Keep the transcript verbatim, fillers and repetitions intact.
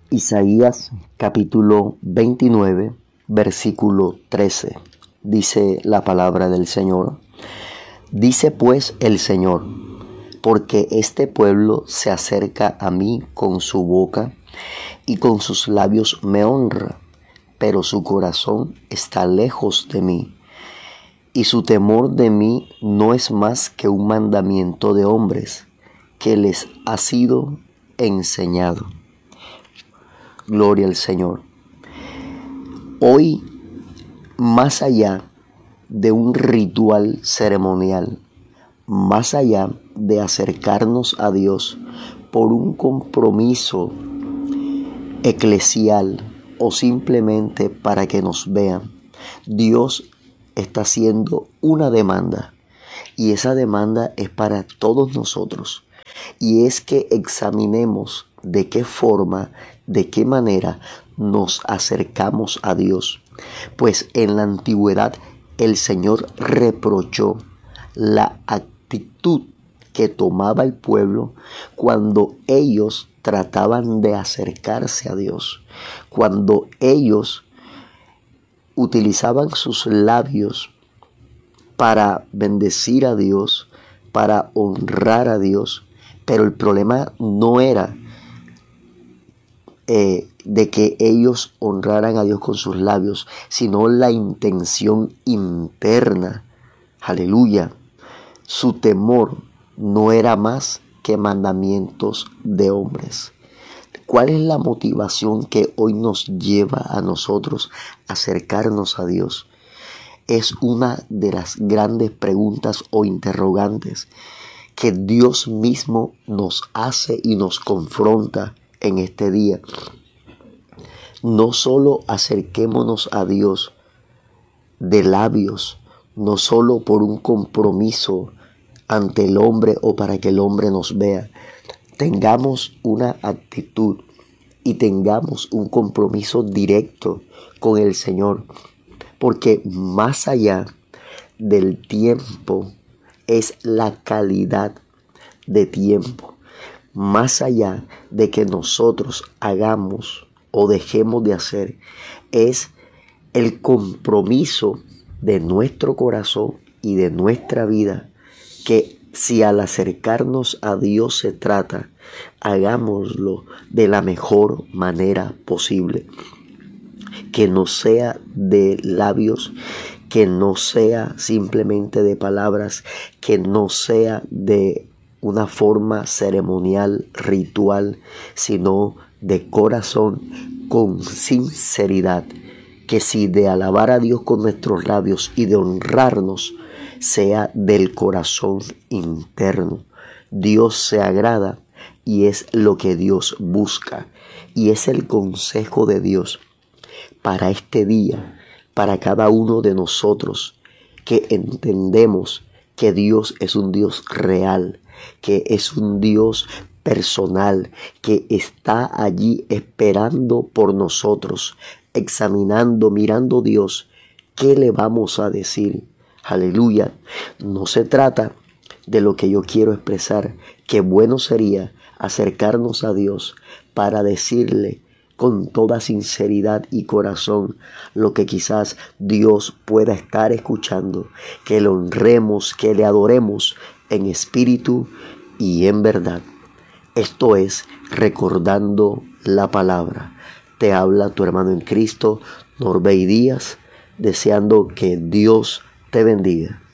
Isaías capítulo veintinueve, versículo trece. Dice la palabra del Señor. Dice pues el Señor: porque este pueblo se acerca a mí con su boca y con sus labios me honra, pero su corazón está lejos de mí, y su temor de mí no es más que un mandamiento de hombres que les ha sido enseñado. Gloria al Señor. Hoy, más allá de un ritual ceremonial, más allá de acercarnos a Dios por un compromiso eclesial o simplemente para que nos vean, Dios está haciendo una demanda, y esa demanda es para todos nosotros, y es que examinemos de qué forma, de qué manera nos acercamos a Dios. Pues en la antigüedad el Señor reprochó la actitud que tomaba el pueblo cuando ellos trataban de acercarse a Dios, cuando ellos utilizaban sus labios para bendecir a Dios, para honrar a Dios, pero el problema no era eh, de que ellos honraran a Dios con sus labios, sino la intención interna. Aleluya. Su temor no era más que mandamientos de hombres. ¿Cuál es la motivación que hoy nos lleva a nosotros a acercarnos a Dios? Es una de las grandes preguntas o interrogantes que Dios mismo nos hace y nos confronta en este día. No solo acerquémonos a Dios de labios, no solo por un compromiso ante el hombre o para que el hombre nos vea. Tengamos una actitud y tengamos un compromiso directo con el Señor, porque más allá del tiempo es la calidad de tiempo. Más allá de que nosotros hagamos o dejemos de hacer, es el compromiso de nuestro corazón y de nuestra vida, que si al acercarnos a Dios se trata, hagámoslo de la mejor manera posible. Que no sea de labios, que no sea simplemente de palabras, que no sea de una forma ceremonial, ritual, sino de corazón, con sinceridad. Que si de alabar a Dios con nuestros labios y de honrarnos, sea del corazón interno. Dios se agrada y es lo que Dios busca, y es el consejo de Dios para este día, para cada uno de nosotros, que entendemos que Dios es un Dios real, que es un Dios personal, que está allí esperando por nosotros, examinando, mirando Dios, ¿qué le vamos a decir? Aleluya. No se trata de lo que yo quiero expresar, que bueno sería acercarnos a Dios para decirle con toda sinceridad y corazón lo que quizás Dios pueda estar escuchando, que le honremos, que le adoremos en espíritu y en verdad. Esto es Recordando la Palabra. Te habla tu hermano en Cristo, Norbey Díaz, deseando que Dios te bendiga.